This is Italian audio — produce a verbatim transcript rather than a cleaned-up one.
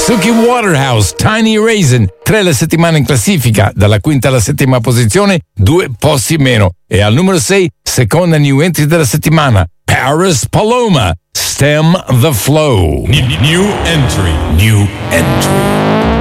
Suki Waterhouse, Tiny Raisin, tre la settimana in classifica, dalla quinta alla settima posizione, due posti in meno. E al numero sei, seconda new entry della settimana, Paris Paloma, Stem the Flow. New entry. New entry.